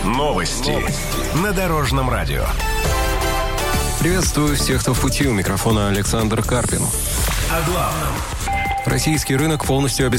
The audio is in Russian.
Новости на Дорожном радио. Приветствую всех, кто в пути. У микрофона Александр Карпин. О главном. Российский рынок полностью обеспечен